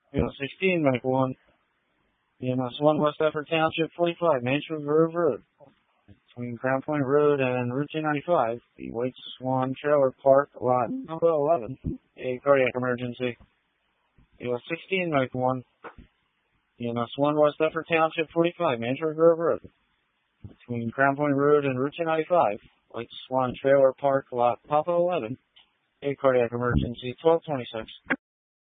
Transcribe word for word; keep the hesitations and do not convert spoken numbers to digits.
U S sixteen, medical one. E M S one, West Effort Township, forty-five, Mansfield Grove Road. Between Crown Point Road and Route two ninety-five, the White Swan Trailer Park, lot number eleven, a cardiac emergency. U S sixteen, medical one. E M S one, West Effort Township, forty-five, Mansfield Grove Road. Between Crown Point Road and Route two ninety-five, White Swan Trailer Park, lot Papa eleven, a cardiac emergency, twelve twenty-six.